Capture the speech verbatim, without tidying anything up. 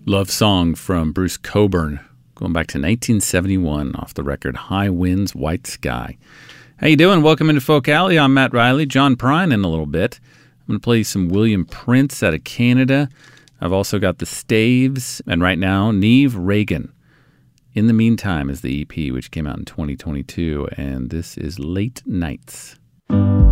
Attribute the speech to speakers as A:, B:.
A: Love Song from Bruce Cockburn, going back to nineteen seventy-one off the record High Winds, White Sky. How you doing? Welcome into Folk Alley. I'm Matt Riley. John Prine in a little bit. I'm going to play you some William Prince out of Canada. I've also got the Staves, and right now, Neve Reagan. In the Meantime is the E P, which came out in twenty twenty-two, and this is Late Nights.